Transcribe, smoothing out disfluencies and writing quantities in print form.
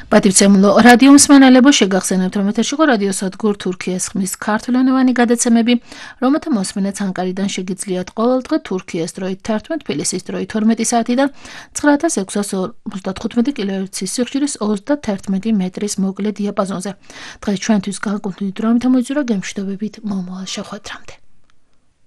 პატივცემულო რადიო მსმენელებო, შეგახსენებთ, რომ ეთერში იყო რადიო სადგურ თურქიის ხმის ქართულენოვანი გადაცემები, რომელთა მოსმენაც ანკარიდან შეგიძლიათ ყოველდღე თურქიის დროით 11, თბილისის დროით 12 საათიდან 9655 კილოჰერცის სიხშირის 31 მეტრის მოკლე დიაპაზონზე. დღეს ჩვენთვის განკუთვნილი დროებით მოიძურა, გემშვიდობებით მომავალ შეხვედრამდე.